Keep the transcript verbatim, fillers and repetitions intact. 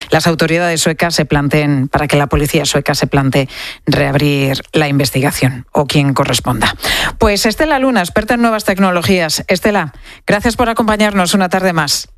las autoridades suecas se planteen, para que la policía sueca se plantee reabrir la investigación, o quien corresponda. Pues Estela Luna, experta en nuevas tecnologías. Estela, gracias por acompañarnos una tarde más.